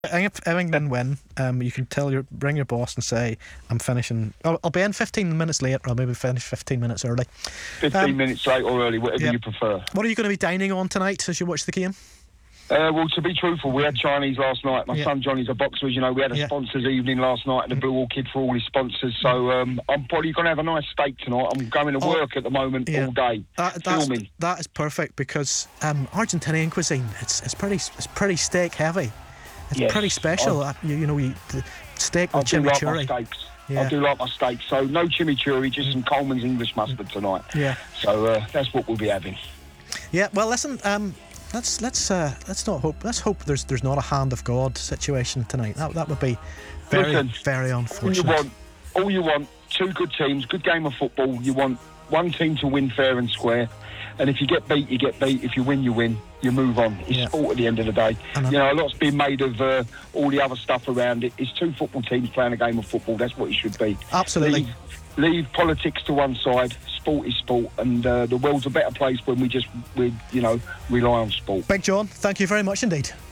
If England win, you can bring your boss and say, I'm finishing. I'll be in 15 minutes late, or I'll maybe finish 15 minutes early. 15 minutes late or early, whatever you prefer. What are you going to be dining on tonight as you watch the game? Well, to be truthful, we had Chinese last night. My son Johnny's a boxer, as you know. We had a sponsors evening last night, and the Blue Orchid for all his sponsors. So I'm probably going to have a nice steak tonight. I'm going to work at the moment all day, filming. That is perfect because Argentinian cuisine, it's pretty steak heavy. It's pretty special. The steak with chimichurri. I do like my steaks. So no chimichurri, just some Coleman's English mustard tonight. Yeah. So that's what we'll be having. Yeah. Well, listen. Let's not hope. Let's hope there's not a hand of God situation tonight. That would be very unfortunate. All you want, two good teams, good game of football. You want one team to win fair and square, and if you get beat, you get beat. If you win, you win. You move on. It's sport at the end of the day. A lot's been made of all the other stuff around it. It's two football teams playing a game of football. That's what it should be. Absolutely. Leave politics to one side. Sport is sport, and the world's a better place when we rely on sport. Big John, thank you very much indeed.